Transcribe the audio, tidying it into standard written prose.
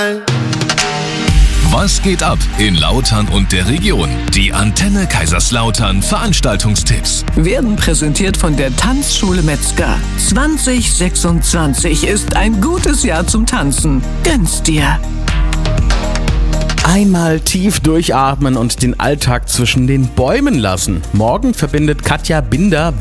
Was geht ab in Lautern und der Region? Die Antenne Kaiserslautern Veranstaltungstipps. Werden präsentiert von der Tanzschule Metzger. 2026 ist ein gutes Jahr zum Tanzen. Gönn's dir! Einmal tief durchatmen und den Alltag zwischen den Bäumen lassen. Morgen verbindet Katja Binder